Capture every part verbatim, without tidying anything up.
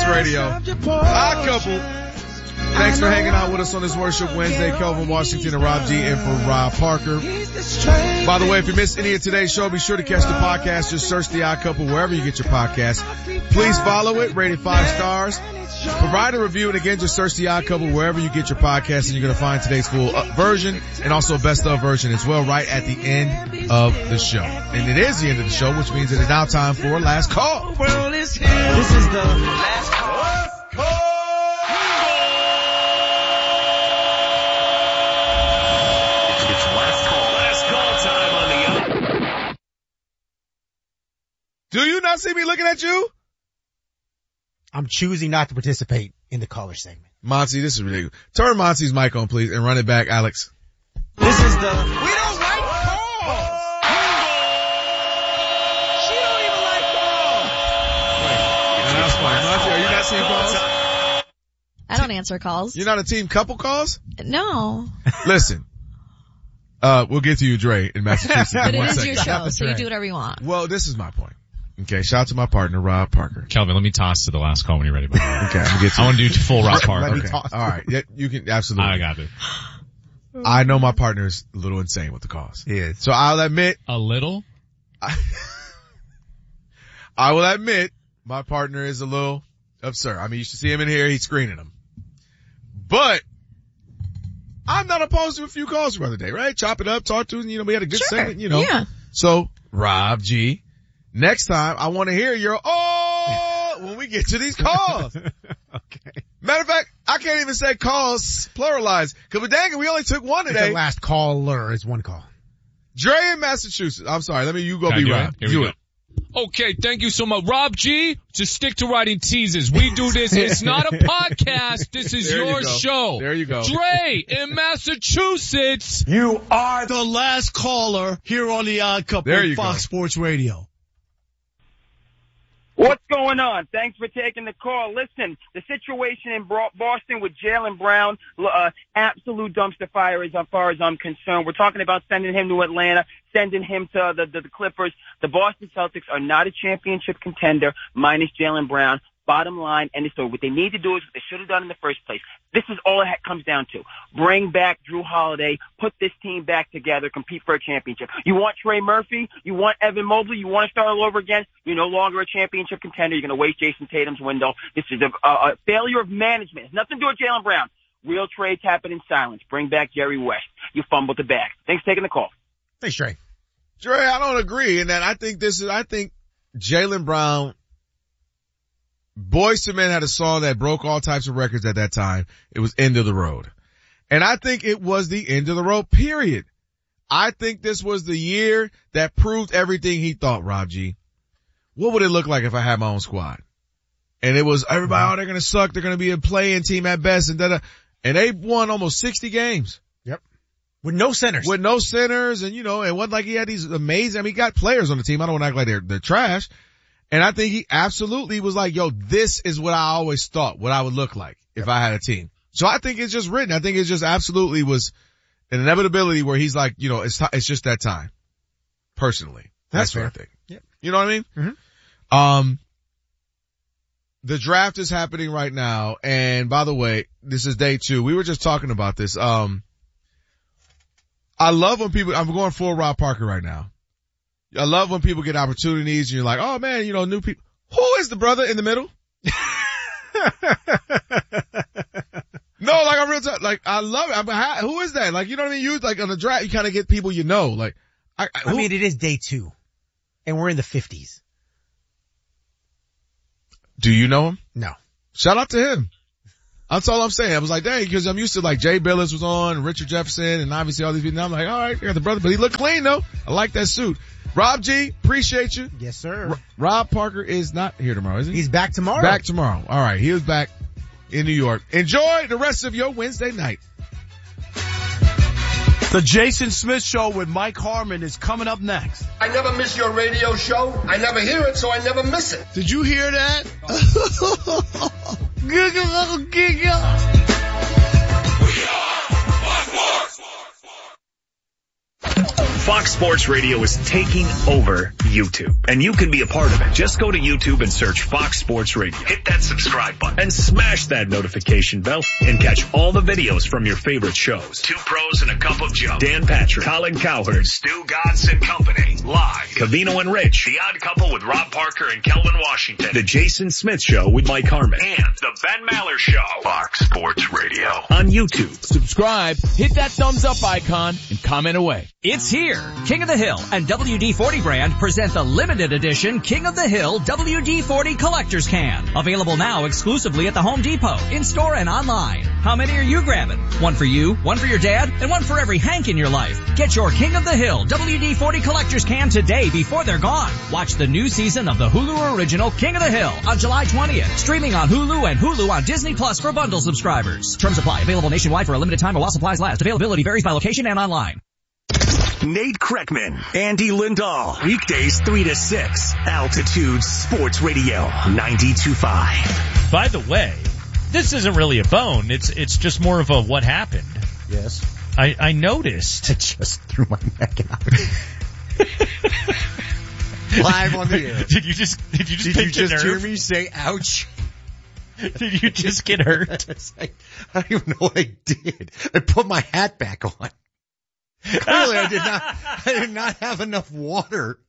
Radio. Odd Couple. Thanks for hanging out with us on this Worship Wednesday. Kelvin Washington and Rob G in for Rob Parker. By the way, if you missed any of today's show, be sure to catch the podcast. Just search The Odd Couple wherever you get your podcast. Please follow it, rate it five stars. Provide a review, and again, just search The Odd Couple wherever you get your podcast, and you're going to find today's full uh, version and also a best of version as well right at the end of the show. And it is the end of the show, which means it is now time for Last Call. This is the Last Call. Last Call. Do you not see me looking at you? I'm choosing not to participate in the caller segment. Monty, this is ridiculous. Turn Monty's mic on, please, and run it back, Alex. This is the... We don't like calls! She don't even like calls! That's fine. Monty, are you not seeing calls? I don't answer calls. You're not a team couple calls? No. Listen. Uh, we'll get to you, Dre, in Massachusetts. But in it one is second. your show, so you do whatever you want. Well, this is my point. Okay, shout out to my partner, Rob Parker. Kelvin, let me toss to the last call when you're ready. Buddy. Okay, I'm gonna get to I want to do full Rob Parker. Okay. All right, yeah, you can absolutely. I got it. I know my partner's a little insane with the calls. Yeah. So I'll admit. A little? I, I will admit my partner is a little absurd. I mean, you should see him in here, he's screening them. But I'm not opposed to a few calls the other day, right? Chop it up, talk to him, you know, we had a good Sure. segment, you know. Yeah. So, Rob G, next time I want to hear your oh when we get to these calls. Okay. Matter of fact, I can't even say calls pluralized because we dang it, we only took one It's today. the last caller is one call. Dre in Massachusetts. I'm sorry, let me you go Can I be do Rob. it? Here we Do go. it. Okay, thank you so much. Rob G, just stick to writing teases. We do this. It's not a podcast. This is There you your go. show. There you go. Dre in Massachusetts. You are the last caller here on the Odd Couple There on you Fox go. Sports Radio. What's going on? Thanks for taking the call. Listen, the situation in Bro- Boston with Jaylen Brown, uh, absolute dumpster fire as far as I'm concerned. We're talking about sending him to Atlanta, sending him to the, the, the Clippers. The Boston Celtics are not a championship contender minus Jaylen Brown. Bottom line, and so what they need to do is what they should have done in the first place. This is all it comes down to. Bring back Drew Holiday, put this team back together, compete for a championship. You want Trey Murphy? You want Evan Mobley? You want to start all over again? You're no longer a championship contender. You're going to waste Jason Tatum's window. This is a, a, a failure of management. It has nothing to do with Jaylen Brown. Real trades happen in silence. Bring back Jerry West. You fumbled the bag. Thanks for taking the call. Thanks, Dre. Dre, I don't agree in that. I think this is, I think Jaylen Brown, Boyz two Men had a song that broke all types of records at that time. It was End of the Road. And I think it was the end of the road, period. I think this was the year that proved everything he thought, Rob G. What would it look like if I had my own squad? And it was everybody, oh, they're going to suck. They're going to be a play-in team at best. And da-da. And they won almost sixty games. Yep. With no centers. With no centers. And, you know, it wasn't like he had these amazing, I mean, he got players on the team. I don't want to act like they're, they're trash. And I think he absolutely was like, yo, this is what I always thought, what I would look like if I had a team. So I think it's just written. I think it just absolutely was an inevitability where he's like, you know, it's, t- it's just that time. Personally. That's, That's what I think. Yep. You know what I mean? Mm-hmm. Um, the draft is happening right now. And by the way, this is day two. We were just talking about this. Um, I love when people, I'm going full Rob Parker right now. I love when people get opportunities and you're like, oh man, you know, new people. Who is the brother in the middle? No, like I'm real t- like I love it. I mean, how, who is that? Like, you know what I mean? You like on the draft, you kind of get people you know. Like, I, I, I mean, it is day two, and we're in the fifties. Do you know him? No. Shout out to him. That's all I'm saying. I was like, dang, because I'm used to like Jay Billis was on, and Richard Jefferson, and obviously all these people. And I'm like, all right, I got the brother, but he looked clean though. I like that suit. Rob G, appreciate you. Yes, sir. R- Rob Parker is not here tomorrow, is he? He's back tomorrow. Back tomorrow. All right, he was back in New York. Enjoy the rest of your Wednesday night. The Jason Smith Show with Mike Harmon is coming up next. I never miss your radio show. I never hear it, so I never miss it. Did you hear that? Giggle, giggle. Fox Sports Radio is taking over YouTube, and you can be a part of it. Just go to YouTube and search Fox Sports Radio. Hit that subscribe button and smash that notification bell and catch all the videos from your favorite shows. Two Pros and a Cup of Joe. Dan Patrick, Colin Cowherd, Stu Godson Company. Live. Cavino and Rich. The Odd Couple with Rob Parker and Kelvin Washington. The Jason Smith Show with Mike Harmon. And The Ben Maller Show. Fox Sports Radio. On YouTube. Subscribe, hit that thumbs up icon, and comment away. It's here. King of the Hill and W D forty brand present the limited edition King of the Hill W D forty Collector's Can. Available now exclusively at the Home Depot, in-store and online. How many are you grabbing? One for you, one for your dad, and one for every Hank in your life. Get your King of the Hill W D forty Collector's Can today before they're gone. Watch the new season of the Hulu original King of the Hill on July twentieth. Streaming on Hulu and Hulu on Disney Plus for bundle subscribers. Terms apply. Available nationwide for a limited time while supplies last. Availability varies by location and online. Nate Kreckman, Andy Lindahl. Weekdays three to six. Altitude Sports Radio ninety-two point five. By the way, this isn't really a bone. It's it's just more of a what happened. Yes. I, I noticed. I just threw my neck out. Live on the air. Did you just did you just Did pick you just a hear nerve? me say ouch? Did you just get hurt? I, I don't even know what I did. I put my hat back on. Clearly I did not, I did not have enough water.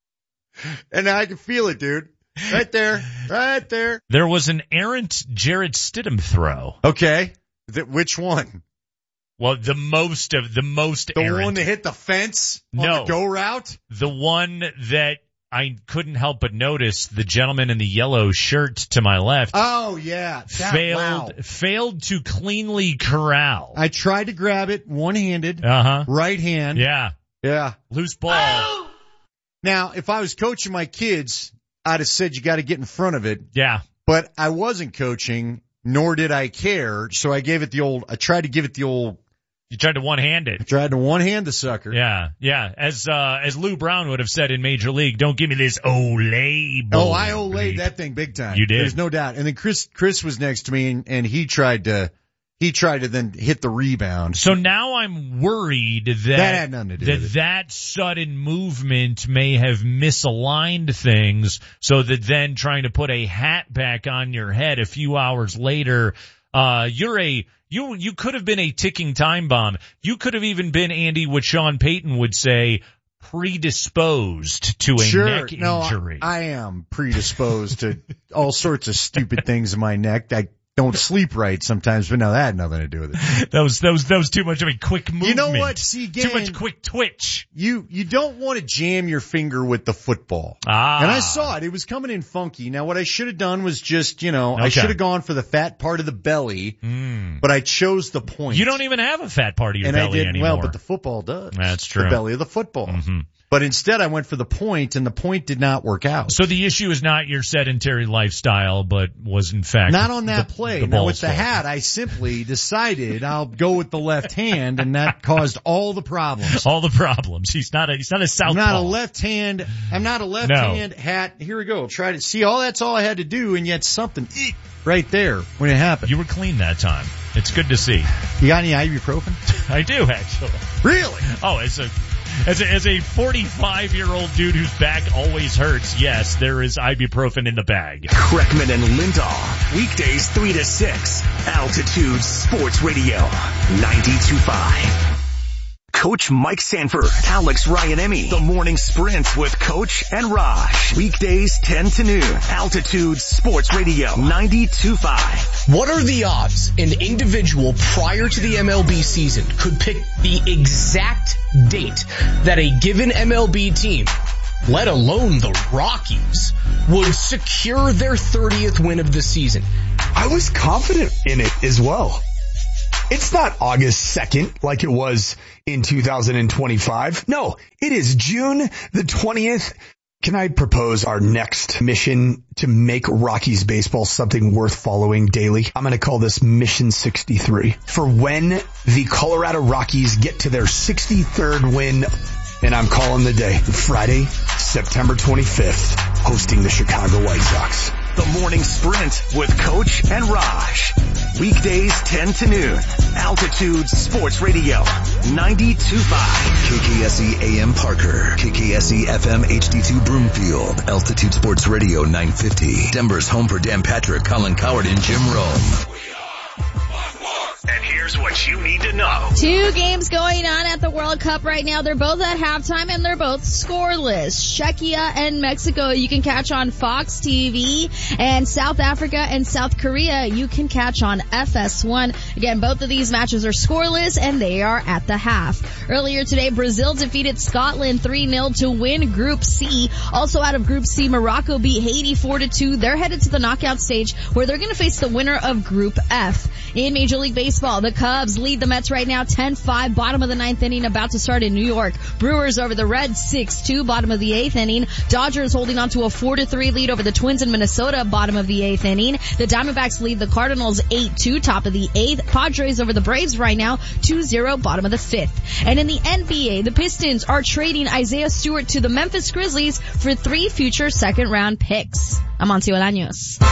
And I can feel it, dude. Right there. Right there. There was an errant Jarrett Stidham throw. Okay. Th- which one? Well, the most of the most The errant. one that hit the fence on No. the go route? The one that I couldn't help but notice, the gentleman in the yellow shirt to my left Oh, yeah. That, failed wow. failed to cleanly corral. I tried to grab it one-handed, Uh-huh. right hand. Yeah. Yeah. Loose ball. Now, if I was coaching my kids, I'd have said you got to get in front of it. Yeah. But I wasn't coaching, nor did I care. So I gave it the old, I tried to give it the old, You tried to one-hand it. I tried to one-hand the sucker. Yeah, yeah. As uh as Lou Brown would have said in Major League, don't give me this Olay ball. Oh, I Olayed that thing big time. You did. There's no doubt. And then Chris, Chris was next to me and, and he tried to, he tried to then hit the rebound. So now I'm worried that That had nothing to do that, with it. that sudden movement may have misaligned things, so that then trying to put a hat back on your head a few hours later, uh you're a You you could have been a ticking time bomb. You could have even been, Andy, what Sean Payton would say, predisposed to a sure, neck no, injury. I, I am predisposed to all sorts of stupid things in my neck. I don't sleep right sometimes, but no, that had nothing to do with it. That was that was that was too much of a quick movement. You know what? See, again, too much quick twitch. You you don't want to jam your finger with the football. Ah. And I saw it. It was coming in funky. Now, what I should have done was just, you know, Okay. I should have gone for the fat part of the belly, Mm. but I chose the point. You don't even have a fat part of your and belly I didn't, anymore. well, but the football does. That's true. The belly of the football. Mm-hmm. But instead I went for the point, and the point did not work out. So the issue is not your sedentary lifestyle, but was in fact Not on that the, play. The now with the fault. hat, I simply decided I'll go with the left hand, and that caused all the problems. All the problems. He's not a he's not a southpaw. I'm not a left hand. I'm not a left No. hand hat. Here we go. Try to see. All that's all I had to do, and yet something eek, right there when it happened. You were clean that time. It's good to see. You got any ibuprofen? I do actually. Really? Oh, as a as a as a forty-five year old dude whose back always hurts, yes, there is ibuprofen in the bag. Kreckman and Lindahl. Weekdays three to six. Altitude Sports Radio ninety-two point five. Coach Mike Sanford, Alex Ryanemi, The Morning Sprint with Coach and Raj. Weekdays ten to noon. Altitude Sports Radio ninety-two point five. What are the odds an individual prior to the M L B season could pick the exact date that a given M L B team, let alone the Rockies, would secure their thirtieth win of the season? I was confident in it as well. It's not August second like it was in two thousand twenty-five. No, it is June the twentieth. Can I propose our next mission to make Rockies baseball something worth following daily? I'm going to call this Mission sixty-three. For when the Colorado Rockies get to their sixty-third win, and I'm calling the day Friday, September twenty-fifth, hosting the Chicago White Sox. The Morning Sprint with Coach and Raj. Weekdays ten to noon. Altitude Sports Radio. ninety-two point five. K K S E A M Parker. K K S E F M H D two Broomfield. Altitude Sports Radio nine fifty. Denver's home for Dan Patrick, Colin Coward, and Jim Rome. And here's what you need to know. Two games going on at the World Cup right now. They're both at halftime and they're both scoreless. Czechia and Mexico you can catch on Fox T V, and South Africa and South Korea you can catch on F S one. Again, both of these matches are scoreless and they are at the half. Earlier today, Brazil defeated Scotland three nil to win Group C. Also out of Group C, Morocco beat Haiti four to two. They're headed to the knockout stage where they're going to face the winner of Group F. In Major League Baseball, the Cubs lead the Mets right now ten five, bottom of the ninth inning, about to start in New York. Brewers over the Reds six two, bottom of the eighth inning. Dodgers holding on to a four to three lead over the Twins in Minnesota, bottom of the eighth inning. The Diamondbacks lead the Cardinals eight two, top of the eighth. Padres over the Braves right now two zero, bottom of the fifth. And in the N B A, the Pistons are trading Isaiah Stewart to the Memphis Grizzlies for three future second round picks. I'm Amancio Olaños.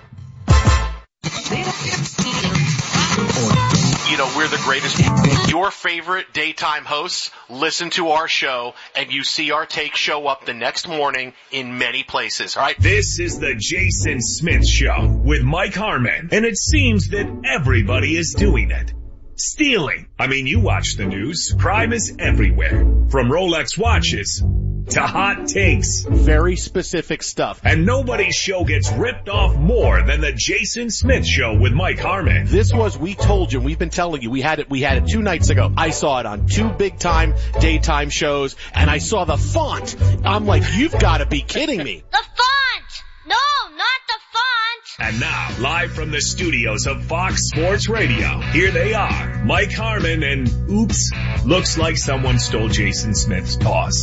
You know, we're the greatest. Your favorite daytime hosts listen to our show, and you see our take show up the next morning in many places, all right? This is the Jason Smith Show with Mike Harmon, and it seems that everybody is doing it. Stealing. I mean, you watch the news. Crime is everywhere. From Rolex watches to hot takes. Very specific stuff. And nobody's show gets ripped off more than the Jason Smith Show with Mike Harmon. This was, we told you, we've been telling you, we had it, we had it two nights ago. I saw it on two big time daytime shows, and I saw the font. I'm like, you've got to be kidding me. The font! No, not the font! And now, live from the studios of Fox Sports Radio, here they are, Mike Harmon and, oops, looks like someone stole Jason Smith's toss.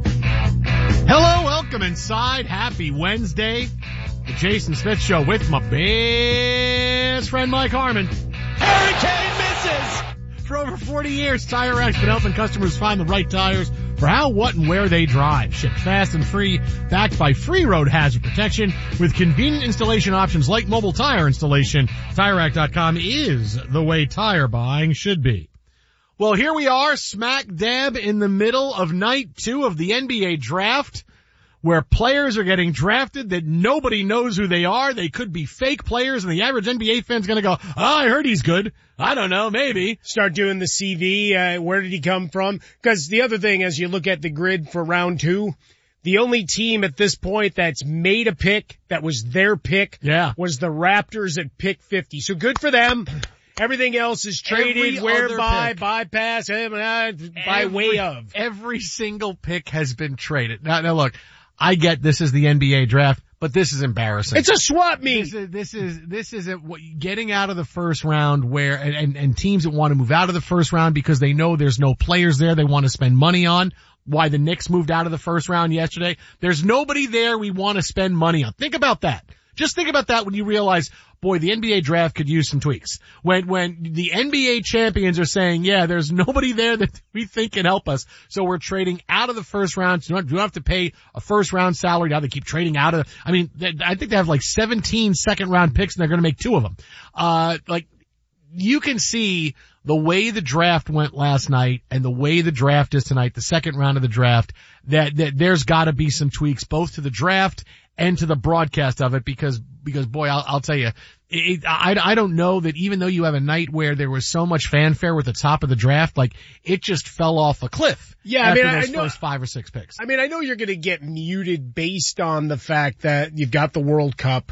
Hello, welcome inside. Happy Wednesday. The Jason Smith Show with my best friend Mike Harmon. Hurricane misses! For over forty years, Tire Rack's been helping customers find the right tires for how, what, and where they drive. Shipped fast and free, backed by free road hazard protection with convenient installation options like mobile tire installation. Tire Rack dot com is the way tire buying should be. Well, here we are, smack dab in the middle of night two of the N B A draft, where players are getting drafted that nobody knows who they are. They could be fake players, and the average N B A fan's gonna go, oh, I heard he's good. I don't know, maybe. Start doing the C V, uh, where did he come from? Because the other thing, as you look at the grid for round two, the only team at this point that's made a pick that was their pick yeah. was the Raptors at pick fifty. So good for them. Everything else is traded, whereby, bypass, uh, by every, way of. Every single pick has been traded. Now, now look, I get this is the N B A draft, but this is embarrassing. It's a swap meet. This is, this is, this is a, getting out of the first round where, and, and, and teams that want to move out of the first round because they know there's no players there they want to spend money on. Why the Knicks moved out of the first round yesterday. There's nobody there we want to spend money on. Think about that. Just think about that when you realize, boy, the N B A draft could use some tweaks. When, when the N B A champions are saying, yeah, there's nobody there that we think can help us. So we're trading out of the first round. You don't, you don't have to pay a first round salary. Now they keep trading out of, I mean, they, I think they have like seventeen second round picks and they're going to make two of them. Uh, like, you can see the way the draft went last night and the way the draft is tonight, the second round of the draft, that, that there's got to be some tweaks both to the draft and to the broadcast of it because, because boy, I'll, I'll tell you, it, I, I don't know that even though you have a night where there was so much fanfare with the top of the draft, like it just fell off a cliff. Yeah, after I mean, those I know, first five or six picks. I mean, I know you're going to get muted based on the fact that you've got the World Cup.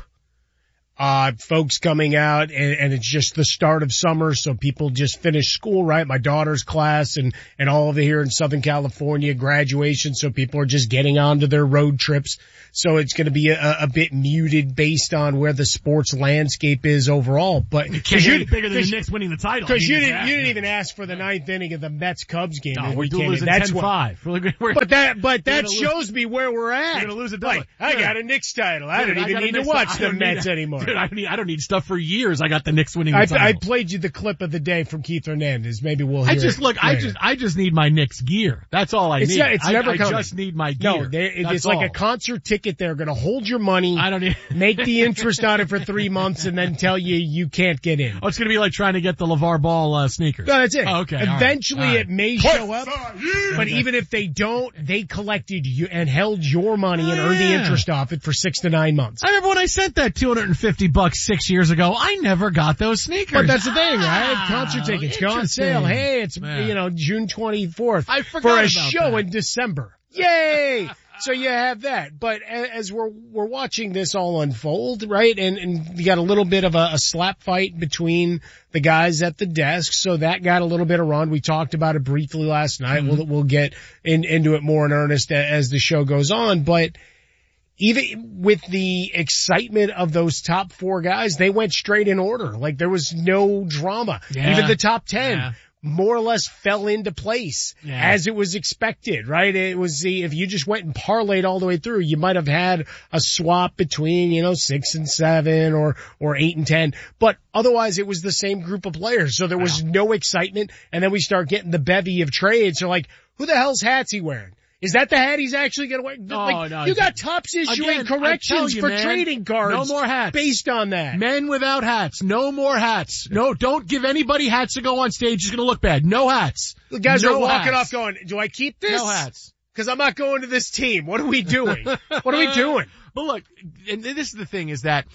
Uh, folks coming out and, and it's just the start of summer. So people just finished school, right? My daughter's class and, and all of it here in Southern California, graduation. So people are just getting onto their road trips. So it's going to be a, a bit muted based on where the sports landscape is overall. But it can't get bigger than the Knicks winning the title. Cause you didn't, you didn't even ask for the ninth inning of the Mets Cubs game. No, we're losing ten five. But that, but that shows lose, me where we're at. We're going to lose a double. Like, I got a Knicks title. I don't even need to watch the Mets anymore. more. Dude, I need, I don't need stuff for years. I got the Knicks winning I, the title. I played you the clip of the day from Keith Hernandez. Maybe we'll hear I just it look. I later. just. I just need my Knicks gear. That's all I It's, need. not, it's I, never I coming. just need my gear. No, they, it- That's it's like all. a concert ticket. They're going to hold your money. I don't need. make the interest on it for three months and then tell you you can't get in. Oh, it's going to be like trying to get the LeVar Ball uh, sneakers. No, that's it. Oh, okay. all right, Eventually all right. it may show up, but even if they don't, they collected you and held your money and Oh, earned the yeah. interest off it for six to nine months. I remember when I sent that two hundred fifty bucks six years ago. I never got those sneakers. But that's the thing, right? Ah, Concert tickets go on interesting. sale. Hey, it's, Man. you know, June twenty-fourth I forgot for a about show that. in December. Yay! So you have that. But a- as we're, we're watching this all unfold, right? And, and you got a little bit of a, a slap fight between the guys at the desk. So that got a little bit of run. We talked about it briefly last night. Mm-hmm. We'll, we'll get in, into it more in earnest a- as the show goes on. But even with the excitement of those top four guys, they went straight in order. Like there was no drama. Yeah. Even the top ten. Yeah. more or less fell into place Yeah. as it was expected, right? It was the, if you just went and parlayed all the way through, you might have had a swap between, you know, six and seven or, or eight and ten, but otherwise it was the same group of players. So there was no excitement. And then we start getting the bevy of trades. So like, who the hell's hat's he wearing? Is that the hat he's actually going to wear? No, like, no, you got Topps issuing Again, I tell corrections you, for man, trading cards. No more hats. Based on that. Men without hats. No more hats. No, don't give anybody hats to go on stage. It's going to look bad. No hats. The guys no are walking hats. off going, do I keep this? No hats. Because I'm not going to this team. What are we doing? What are we doing? But look, and this is the thing is that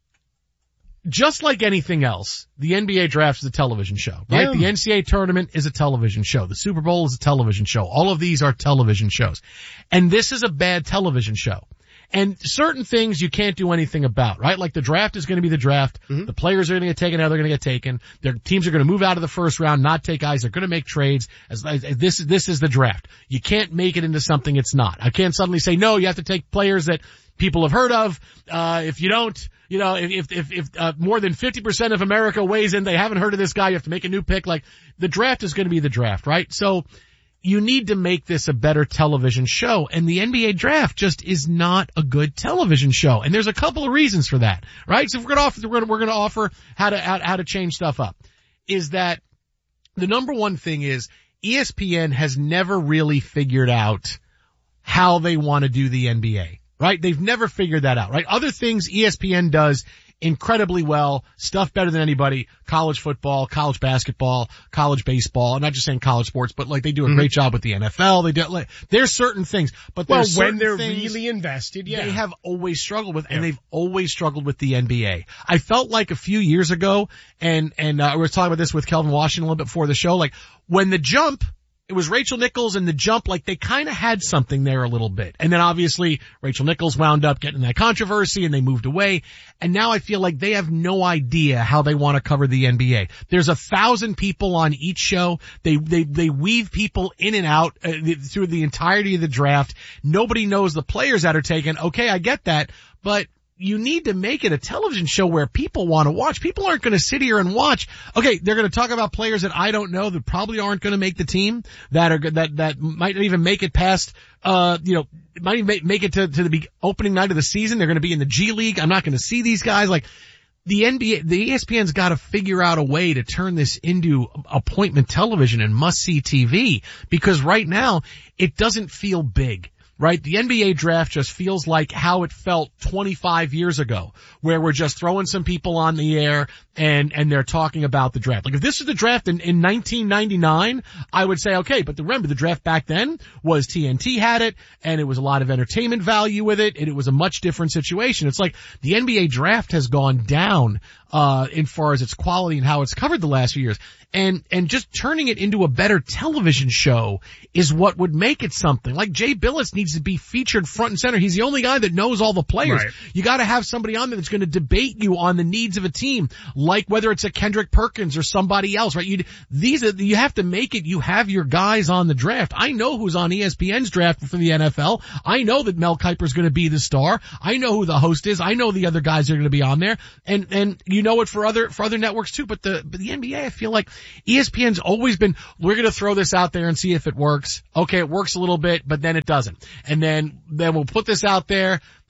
just like anything else, the N B A draft is a television show, right? Yeah. The N C double A tournament is a television show. The Super Bowl is a television show. All of these are television shows. And this is a bad television show. And certain things you can't do anything about, right? Like the draft is going to be the draft. Mm-hmm. The players are going to get taken out. They're going to get taken. Their teams are going to move out of the first round, not take guys. They're going to make trades. As, as, as this, this is the draft. You can't make it into something it's not. I can't suddenly say, no, you have to take players that people have heard of. Uh, if you don't, you know, if, if, if, uh, more than fifty percent of America weighs in, they haven't heard of this guy, you have to make a new pick. Like, the draft is going to be the draft, right? So, you need to make this a better television show, and the N B A draft just is not a good television show. And there's a couple of reasons for that, right? So if we're going to offer, we're going to, we're going to offer how to, how, how to change stuff up, is that the number one thing is E S P N has never really figured out how they want to do the N B A, right? They've never figured that out, right? Other things E S P N does incredibly well, stuff better than anybody, college football, college basketball, college baseball. I'm not just saying college sports, but like they do a great job with the N F L. They do, like, there's certain things, but Well, there's when certain they're things really invested, yeah. they have always struggled with, and Yeah. they've always struggled with the N B A. I felt like a few years ago, and, and, uh, we were talking about this with Kelvin Washington a little bit before the show, like when the jump, it was Rachel Nichols and the jump, like they kind of had something there a little bit. And then obviously Rachel Nichols wound up getting that controversy and they moved away. And now I feel like they have no idea how they want to cover the N B A. There's a thousand people on each show. They, they, they weave people in and out uh, through the entirety of the draft. Nobody knows the players that are taken. Okay, I get that, but you need to make it a television show where people want to watch. People aren't going to sit here and watch. Okay, they're going to talk about players that I don't know that probably aren't going to make the team, that are that that might not even make it past. Uh, you know, might even make, make it to to the be- opening night of the season. They're going to be in the G League. I'm not going to see these guys. Like the N B A, the E S P N's got to figure out a way to turn this into appointment television and must see T V, because right now it doesn't feel big. Right? The N B A draft just feels like how it felt twenty-five years ago, where we're just throwing some people on the air and, and they're talking about the draft. Like if this is the draft in, in nineteen ninety-nine, I would say okay, but remember the draft back then was T N T had it and it was a lot of entertainment value with it and it was a much different situation. It's like the N B A draft has gone down, uh, in far as its quality and how it's covered the last few years. And, and just turning it into a better television show is what would make it something. Like Jay Billis needs to be featured front and center. He's the only guy that knows all the players. Right. You gotta have somebody on there that's gonna debate you on the needs of a team, like whether it's a Kendrick Perkins or somebody else, right? You, these are, you have to make it, you have your guys on the draft. I know who's on E S P N's draft for the N F L. I know that Mel Kiper's gonna be the star. I know who the host is. I know the other guys are gonna be on there. And, and you know it for other, for other networks too, but the, but the N B A, I feel like E S P N's always been, we're going to throw this out there and see if it works. Okay, it works a little bit, but then it doesn't. And then, then we'll put this out there.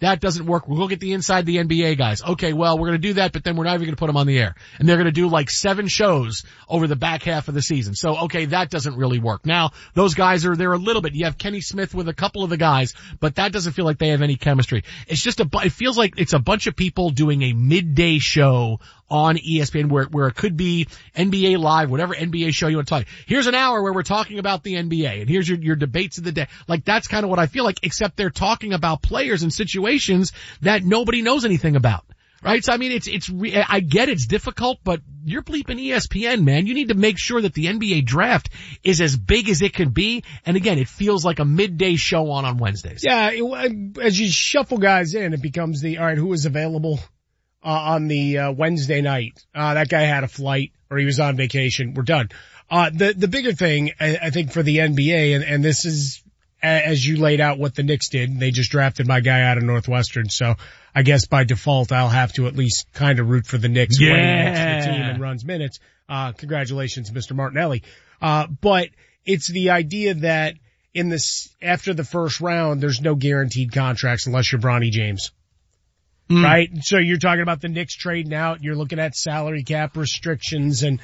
That doesn't work. We'll go get the inside the N B A guys. Okay, well, we're going to do that, but then we're not even going to put them on the air. And they're going to do like seven shows over the back half of the season. So, okay, that doesn't really work. Now, those guys are there a little bit. You have Kenny Smith with a couple of the guys, but that doesn't feel like they have any chemistry. It's just a, it feels like it's a bunch of people doing a midday show on E S P N where, where it could be N B A Live, whatever N B A show you want to talk. Here's an hour where we're talking about the N B A and here's your, your debates of the day. Like that's kind of what I feel like, except they're talking about players and situations that nobody knows anything about. Right? So I mean, it's, it's, re- I get it's difficult, but you're bleeping E S P N, man. You need to make sure that the N B A draft is as big as it can be. And again, it feels like a midday show on on Wednesdays. Yeah. It, as you shuffle guys in, it becomes the, all right, who is available? Uh, on the, uh, Wednesday night. Uh, that guy had a flight or he was on vacation. We're done. Uh, the, the bigger thing, I, I think for the N B A, and, and this is, as you laid out what the Knicks did, they just drafted my guy out of Northwestern. So I guess by default, I'll have to at least kind of root for the Knicks yeah. when he makes the team and runs minutes. Uh, congratulations, Mister Martinelli. Uh, but it's the idea that in this, after the first round, there's no guaranteed contracts unless you're Bronny James. Mm. Right? So you're talking about the Knicks trading out. You're looking at salary cap restrictions and,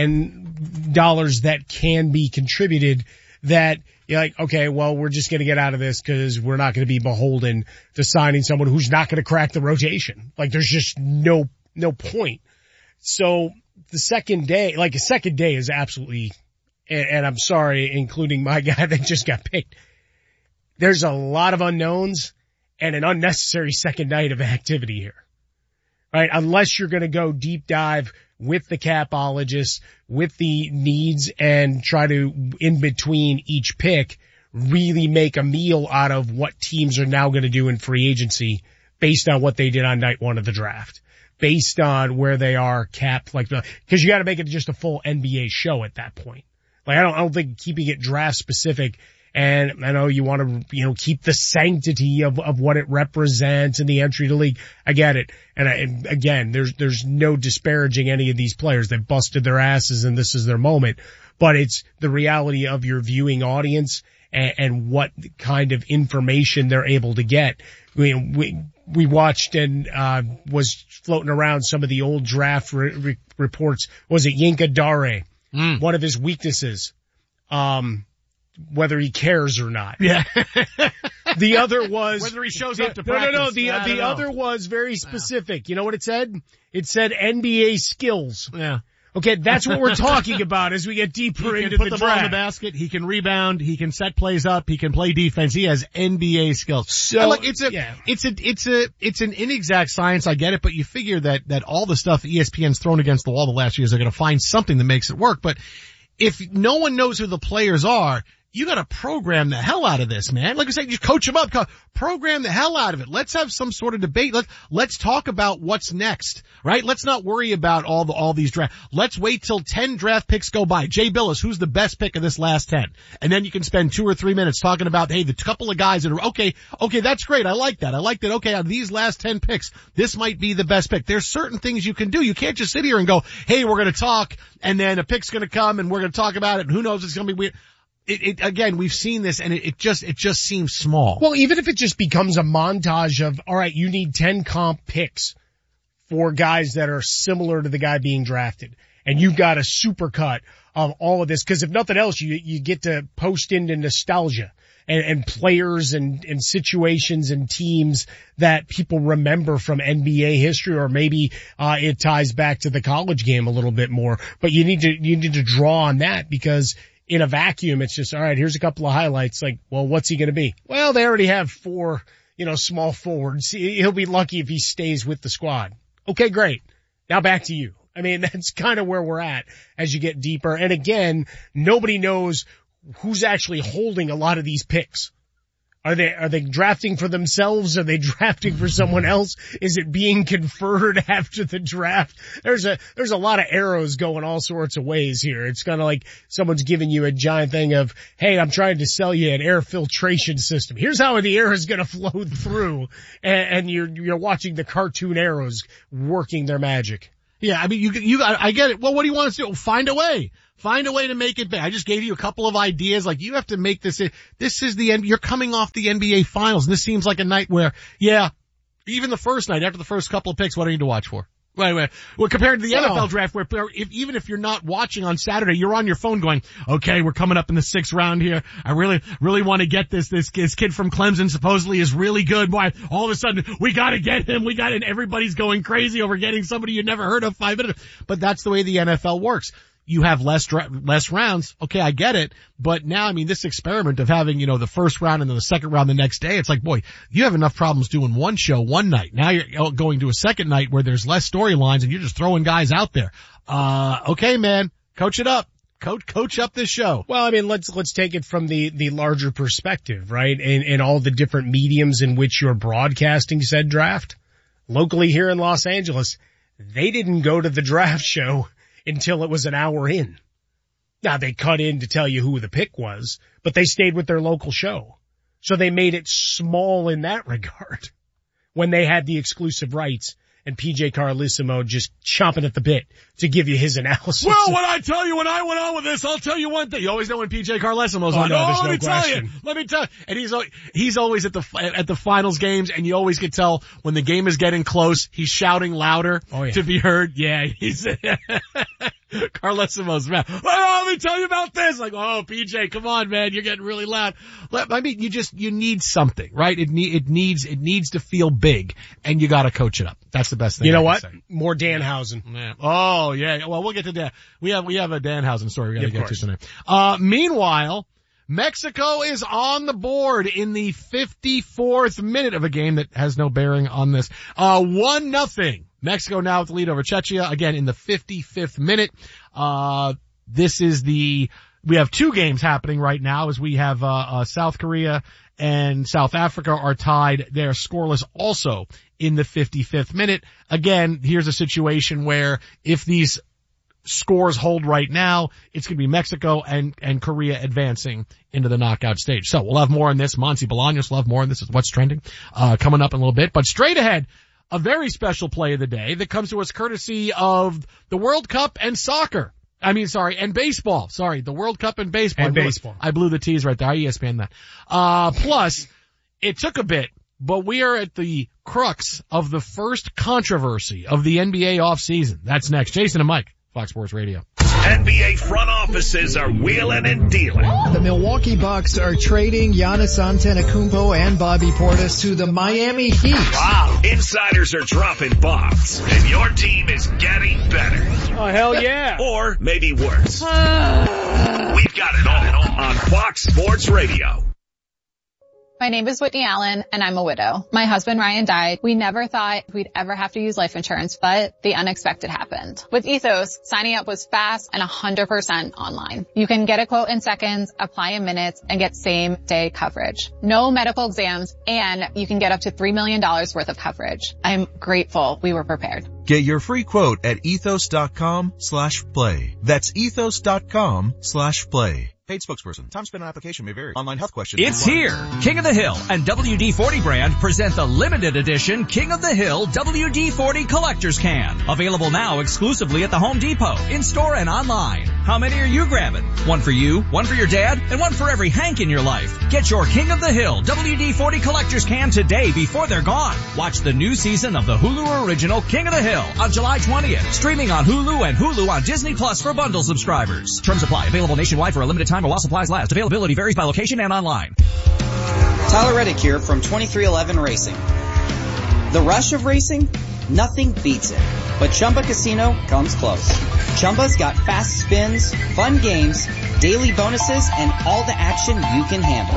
and dollars that can be contributed that you're like, okay, well, we're just going to get out of this because we're not going to be beholden to signing someone who's not going to crack the rotation. Like there's just no, no point. So the second day, like a second day is absolutely, and, and I'm sorry, including my guy that just got picked. There's a lot of unknowns and an unnecessary second night of activity here, right? Unless you're going to go deep dive with the capologists, with the needs and try to, in between each pick, really make a meal out of what teams are now going to do in free agency based on what they did on night one of the draft, based on where they are capped, like, because you got to make it just a full N B A show at that point. Like, I don't, I don't think keeping it draft specific. And I know you want to, you know, keep the sanctity of, of what it represents in the entry to league. I get it. And, I, and again, there's, there's no disparaging any of these players. They busted their asses and this is their moment. But it's the reality of your viewing audience and, and what kind of information they're able to get. We, we, we watched and, uh, was floating around some of the old draft re- re- reports. Was it Yinka Dare? Mm. One of his weaknesses. Um, whether he cares or not. Yeah. The other was whether he shows up to no, practice. No, no, The I the other was very specific. You know what it said? It said N B A skills. Yeah. Okay, that's what we're talking about as we get deeper he into can put the, the draft. ball in the basket. He can rebound. He can set plays up. He can play defense. He has N B A skills. So and look, it's a, yeah. it's a, it's a, it's an inexact science. I get it, but you figure that that all the stuff E S P N's thrown against the wall the last years are going to find something that makes it work. But if no one knows who the players are, you got to program the hell out of this, man. Like I said, you coach them up, program the hell out of it. Let's have some sort of debate. Let's, let's talk about what's next, right? Let's not worry about all the, all these draft. Let's wait till ten draft picks go by. Jay Billis, who's the best pick of this last ten? And then you can spend two or three minutes talking about, hey, the couple of guys that are, okay, okay, that's great. I like that. I like that. Okay, on these last ten picks, this might be the best pick. There's certain things you can do. You can't just sit here and go, hey, we're going to talk and then a pick's going to come and we're going to talk about it and who knows, it's going to be weird. It, it, again, we've seen this and it, it just, it just seems small. Well, even if it just becomes a montage of, all right, you need ten comp picks for guys that are similar to the guy being drafted. And you've got a super cut of all of this. Cause if nothing else, you, you get to post into nostalgia and, and players and, and situations and teams that people remember from N B A history, or maybe, uh, it ties back to the college game a little bit more. But you need to, you need to draw on that because in a vacuum, it's just, all right, here's a couple of highlights. Like, well, what's he going to be? Well, they already have four, you know, small forwards. He'll be lucky if he stays with the squad. Okay, great. Now back to you. I mean, that's kind of where we're at as you get deeper. And again, nobody knows who's actually holding a lot of these picks. Are they, are they drafting for themselves? Are they drafting for someone else? Is it being conferred after the draft? There's a, there's a lot of arrows going all sorts of ways here. It's kind of like someone's giving you a giant thing of, hey, I'm trying to sell you an air filtration system. Here's how the air is going to flow through. And, and you're, you're watching the cartoon arrows working their magic. Yeah, I mean, you, you, I get it. Well, what do you want us to do? Find a way. Find a way to make it big. I just gave you a couple of ideas. Like, you have to make this, this is the end, you're coming off the N B A finals. And this seems like a night where, yeah, Even the first night, after the first couple of picks, what do you need to watch for? Wait, wait. Well, compared to the So- N F L draft, where if, even if you're not watching on Saturday, you're on your phone going, okay, we're coming up in the sixth round here. I really, really want to get this, this, this kid from Clemson supposedly is really good. Why, all of a sudden, we gotta get him. We got it. Everybody's going crazy over getting somebody you never heard of five minutes. But that's the way the N F L works. You have less, dra- less rounds. Okay, I get it. But now, I mean, this experiment of having, you know, the first round and then the second round the next day, it's like, boy, you have enough problems doing one show one night. Now you're going to a second night where there's less storylines and you're just throwing guys out there. Uh, okay, man, coach it up. Coach, coach up this show. Well, I mean, let's, let's take it from the, the larger perspective, right? And, and all the different mediums in which you're broadcasting said draft. Locally here in Los Angeles, they didn't go to the draft show until it was an hour in. Now they cut in to tell you who the pick was, but they stayed with their local show. So they made it small in that regard when they had the exclusive rights and P J Carlesimo just chomping at the bit to give you his analysis. Well, when I tell you when I went on with this, I'll tell you one thing. You always know when P J Carlesimo's Oh, on. no, Oh, there's let no me tell question. you. Let me tell you. And he's al- he's always at the at the finals games, and you always can tell when the game is getting close. He's shouting louder Oh, yeah. to be heard. Yeah, he's Carlesimo's mad. Well, let me tell you about this. Like, oh, P J, come on, man, you're getting really loud. Let- I mean, you just you need something, right? It need it needs it needs to feel big, and you got to coach it up. That's the best thing. You know I can what? say. More Danhausen. Yeah. Oh, yeah. Well, we'll get to that. We have, we have a Danhausen story we gotta Yeah, of get to course. tonight. Uh, meanwhile, Mexico is on the board in the fifty-fourth minute of a game that has no bearing on this. Uh, one nothing. Mexico now with the lead over Czechia, again in the fifty-fifth minute. Uh, this is the, we have two games happening right now as we have, uh, uh, South Korea and South Africa are tied. They're scoreless also in the fifty-fifth minute. Again, here's a situation where if these scores hold right now, it's going to be Mexico and, and Korea advancing into the knockout stage. So we'll have more on this. Monty Bolaños will have more on this. Is what's trending, uh, coming up in a little bit. But straight ahead, a very special play of the day that comes to us courtesy of the World Cup and soccer. I mean, sorry, and baseball. Sorry, the World Cup and baseball. And I blew- baseball. I blew the T's right there. I E S P N that. Uh, plus, it took a bit, but we are at the crux of the first controversy of the N B A offseason. That's next. Jason and Mike, Fox Sports Radio. N B A front offices are wheeling and dealing. The Milwaukee Bucks are trading Giannis Antetokounmpo and Bobby Portis to the Miami Heat. Wow. Insiders are dropping bombs, and your team is getting better. Oh, hell yeah. Or maybe worse. We've got it all on Fox Sports Radio. My name is Whitney Allen, and I'm a widow. My husband Ryan died. We never thought we'd ever have to use life insurance, but the unexpected happened. With Ethos, signing up was fast and one hundred percent online. You can get a quote in seconds, apply in minutes, and get same-day coverage. No medical exams, and you can get up to three million dollars worth of coverage. I'm grateful we were prepared. Get your free quote at ethos.com slash play. That's ethos.com slash play. Paid spokesperson. Time spent on application may vary. Online health questions. It's here. King of the Hill and W D forty brand present the limited edition King of the Hill W D forty Collector's Can. Available now exclusively at the Home Depot, in-store and online. How many are you grabbing? One for you, one for your dad, and one for every Hank in your life. Get your King of the Hill W D forty Collector's Can today before they're gone. Watch the new season of the Hulu original King of the Hill on July twentieth. Streaming on Hulu and Hulu on Disney Plus for bundle subscribers. Terms apply. Available nationwide for a limited time while supplies last. Availability varies by location and online. Tyler Reddick here from twenty-three eleven Racing. The rush of racing? Nothing beats it. But Chumba Casino comes close. Chumba's got fast spins, fun games, daily bonuses, and all the action you can handle.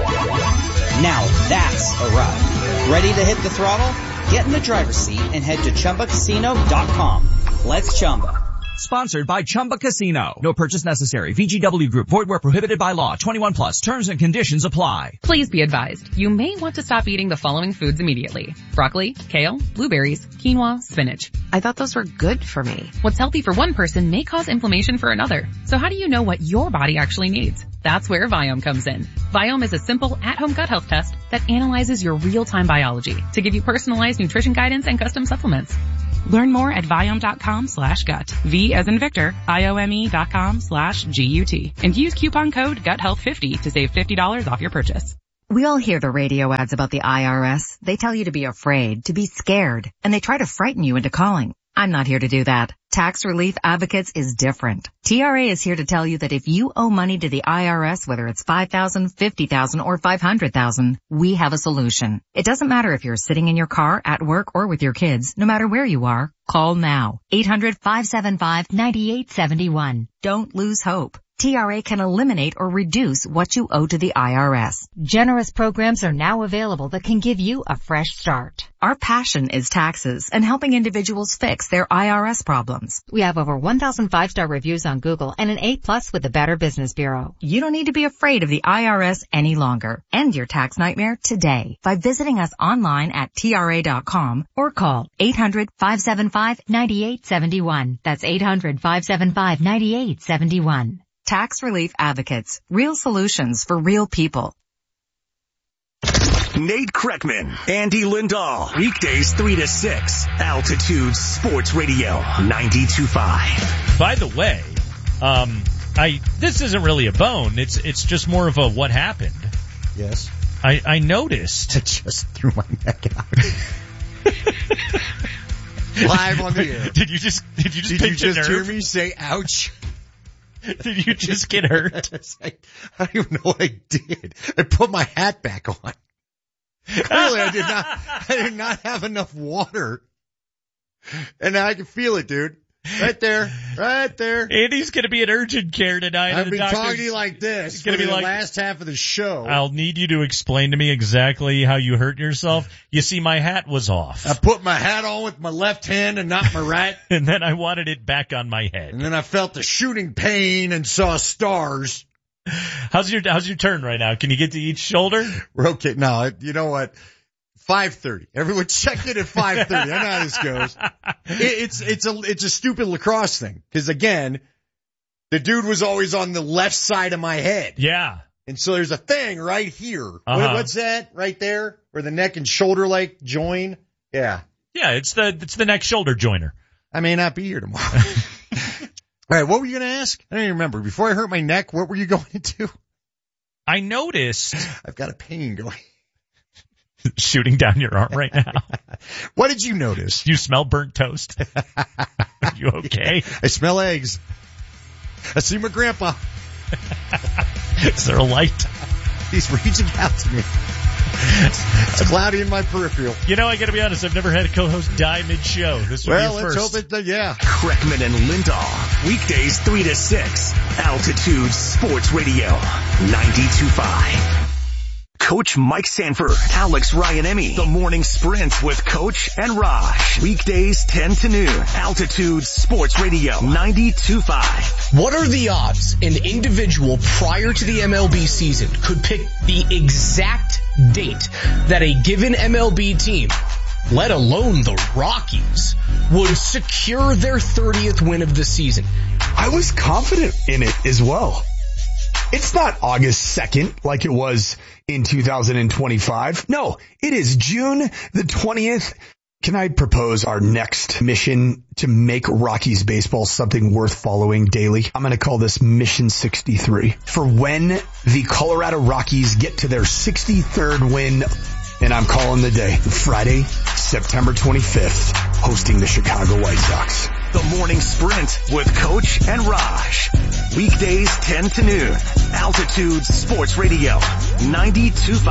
Now that's a ride. Ready to hit the throttle? Get in the driver's seat and head to Chumba Casino dot com. Let's Chumba. Sponsored by Chumba Casino. No purchase necessary. V G W Group. Void where prohibited by law. twenty-one plus. Terms and conditions apply. Please be advised, you may want to stop eating the following foods immediately. Broccoli, kale, blueberries, quinoa, spinach. I thought those were good for me. What's healthy for one person may cause inflammation for another. So how do you know what your body actually needs? That's where Viome comes in. Viome is a simple at-home gut health test that analyzes your real-time biology to give you personalized nutrition guidance and custom supplements. Learn more at Viome.com slash gut. V as in Victor, I-O-M-E dot com slash G-U-T. And use coupon code gut health fifty to save fifty dollars off your purchase. We all hear the radio ads about the I R S. They tell you to be afraid, to be scared, and they try to frighten you into calling. I'm not here to do that. Tax Relief Advocates is different. T R A is here to tell you that if you owe money to the I R S, whether it's five thousand dollars, fifty thousand dollars, or five hundred thousand dollars, we have a solution. It doesn't matter if you're sitting in your car, at work, or with your kids. No matter where you are, call now. eight hundred, five seven five, nine eight seven one. Don't lose hope. T R A can eliminate or reduce what you owe to the I R S. Generous programs are now available that can give you a fresh start. Our passion is taxes and helping individuals fix their I R S problems. We have over one thousand five-star reviews on Google and an A plus with the Better Business Bureau. You don't need to be afraid of the I R S any longer. End your tax nightmare today by visiting us online at T R A dot com or call eight hundred, five seven five, nine eight seven one. That's eight hundred, five seven five, nine eight seven one. Tax Relief Advocates. Real solutions for real people. Nate Kreckman, Andy Lindahl. Weekdays three to six. Altitude Sports Radio ninety-two point five. By the way, um, I this isn't really a bone. It's it's just more of a what happened. Yes. I, I noticed. I just threw my neck out. Live on the air. Did you just did you just did pinch you just a nerve? hear me say ouch? Did you just get hurt? I, I don't even know what I did. I put my hat back on. Clearly, I did not. I did not have enough water, and I can feel it, dude. Right there, right there. Andy's going to be in urgent care tonight. I've been doctor's, talking to you like this it's for gonna the be like, last half of the show. I'll need you to explain to me exactly how you hurt yourself. You see, my hat was off. I put my hat on with my left hand and not my right. And then I wanted it back on my head. And then I felt the shooting pain and saw stars. How's your How's your turn right now? Can you get to each shoulder? We're okay. No, you know what? five thirty. Everyone check in at five thirty. I know how this goes. It, it's, it's a, it's a stupid lacrosse thing. Cause again, the dude was always on the left side of my head. Yeah. And so there's a thing right here. Uh-huh. What, what's that right there? Where the neck and shoulder like join? Yeah. Yeah. It's the, it's the neck shoulder joiner. I may not be here tomorrow. All right. What were you going to ask? I don't even remember. Before I hurt my neck, what were you going to do? I noticed. I've got a pain going. Shooting down your arm right now. What did you notice? You smell burnt toast. Are you okay? Yeah, I smell eggs. I see my grandpa. Is there a light? He's reaching out to me. It's cloudy in my peripheral. You know, I gotta be honest, I've never had a co-host die mid-show. This would well, be let's first. hope it, uh, yeah. Kreckman and Lindahl. Weekdays three to six. Altitude Sports Radio ninety-two point five. Coach Mike Sanford, Alex Ryanemi, The Morning Sprint with Coach and Raj. Weekdays ten to noon. Altitude Sports Radio ninety-two point five. What are the odds an individual prior to the M L B season could pick the exact date that a given M L B team, let alone the Rockies, would secure their thirtieth win of the season? I was confident in it as well. It's not August second like it was in two thousand twenty-five. No, it is June the twentieth. Can I propose our next mission to make Rockies baseball something worth following daily? I'm going to call this Mission sixty-three. For when the Colorado Rockies get to their sixty-third win, and I'm calling the day Friday, September twenty-fifth, hosting the Chicago White Sox. The Morning Sprint with Coach and Raj. Weekdays ten to noon. Altitude Sports Radio ninety-two point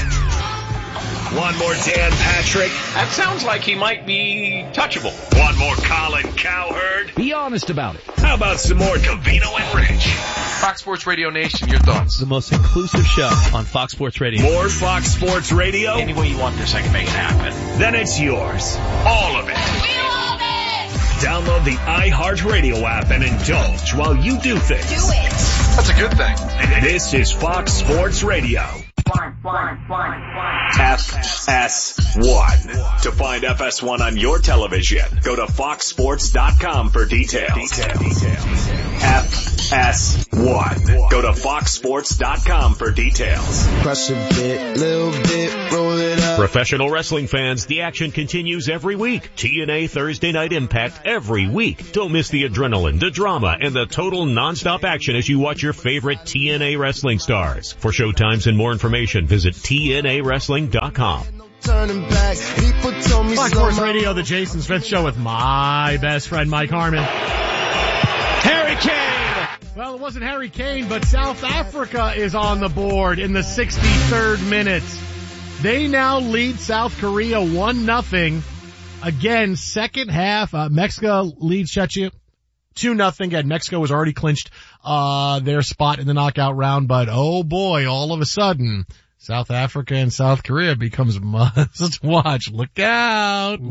five. One more Dan Patrick. That sounds like he might be touchable. One more Colin Cowherd. Be honest about it. How about some more Covino and Rich? Fox Sports Radio Nation, your thoughts? The most inclusive show on Fox Sports Radio. More Fox Sports Radio? Any way you want this, I can make it happen. Then it's yours. All of it. We love it! Download the iHeartRadio app and indulge while you do things. Do it! That's a good thing. This is Fox Sports Radio. F S one. To find F S one on your television, go to fox sports dot com for details. details. F S one. Go to fox sports dot com for details. Crush a bit, little bit, roll it up. Professional wrestling fans, the action continues every week. T N A Thursday Night Impact every week. Don't miss the adrenaline, the drama, and the total non-stop action as you watch your favorite T N A wrestling stars. For showtimes and more information, visit T N A wrestling dot com. Turning back, people told me Fox Sports Radio, the Jason Smith Show with my best friend Mike Harmon. Harry Kane! Well, it wasn't Harry Kane, but South Africa is on the board in the sixty-third minute. They now lead South Korea one nothing. Again, second half, uh, Mexico leads Czechia two nothing. Again, Mexico has already clinched uh their spot in the knockout round, but oh boy, all of a sudden, South Africa and South Korea becomes must watch. Look out.